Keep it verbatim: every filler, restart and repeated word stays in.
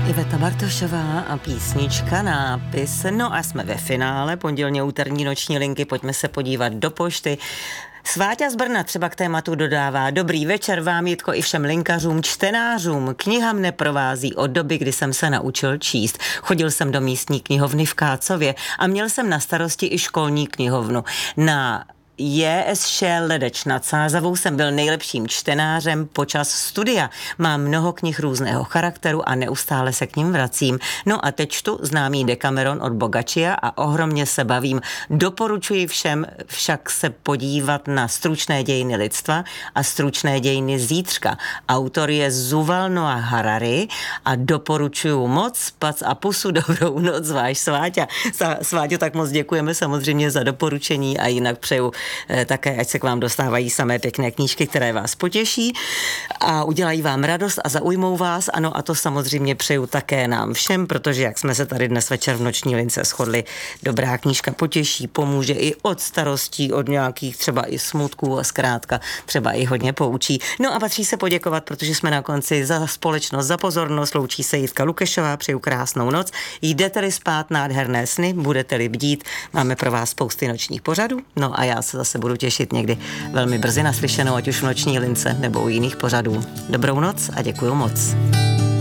Iveta Bartošová a písnička Nápis. No a jsme ve finále pondělně úterní noční linky, pojďme se podívat do pošty. Sváťa z Brna třeba k tématu dodává: dobrý večer vám, Jitko, i všem linkařům, čtenářům. Kniha mne provází od doby, kdy jsem se naučil číst. Chodil jsem do místní knihovny v Kácově a měl jsem na starosti i školní knihovnu. Na J S Š Ledeč nad Sázavou jsem byl nejlepším čtenářem počas studia. Mám mnoho knih různého charakteru a neustále se k ním vracím. No a teď čtu známý Decameron od Boccaccia a ohromně se bavím. Doporučuji všem však se podívat na Stručné dějiny lidstva a Stručné dějiny zítřka. Autor je Yuval Noah Harari a doporučuju moc. Pac a pusu, dobrou noc, váš Sváťa. Sváťo, tak moc děkujeme samozřejmě za doporučení a jinak přeju také, ať se k vám dostávají samé pěkné knížky, které vás potěší a udělají vám radost a zaujmou vás. Ano, a to samozřejmě přeju také nám všem, protože jak jsme se tady dnes večer v noční lince shodli, dobrá knížka potěší, pomůže i od starostí, od nějakých třeba i smutků a zkrátka třeba i hodně poučí. No a patří se poděkovat, protože jsme na konci, za společnost, za pozornost. Loučí se Jitka Lukešová, přeju krásnou noc. Jdete-li spát nádherné sny, budete-li bdít, máme pro vás spousty nočních pořadů. No a já se zase budu těšit někdy velmi brzy naslyšenou, ať už v noční lince nebo u jiných pořadů. Dobrou noc a děkuju moc.